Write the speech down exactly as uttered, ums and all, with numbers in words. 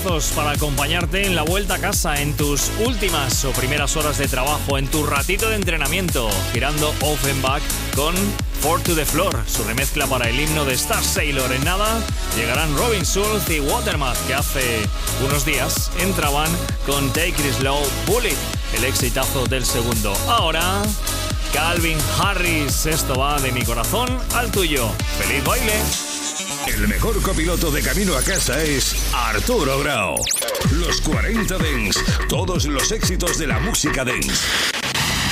temazos para acompañarte en la vuelta a casa, en tus últimas o primeras horas de trabajo, en tu ratito de entrenamiento, girando Offenbach con Four to the Floor, su remezcla para el himno de Star Sailor. En nada llegarán Robin Schulz y Watermath, que hace unos días entraban con Take It Slow, Bullet, el exitazo del segundo. Ahora, Calvin Harris, esto va de mi corazón al tuyo. ¡Feliz baile! El mejor copiloto de camino a casa es Arturo Grau. Los cuarenta Dance, todos los éxitos de la música dance.